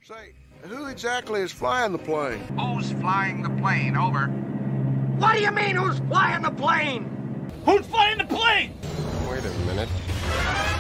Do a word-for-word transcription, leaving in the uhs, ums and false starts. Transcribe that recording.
Say, who exactly is flying the plane? Who's flying the plane? Over. What do you mean, who's flying the plane? Who's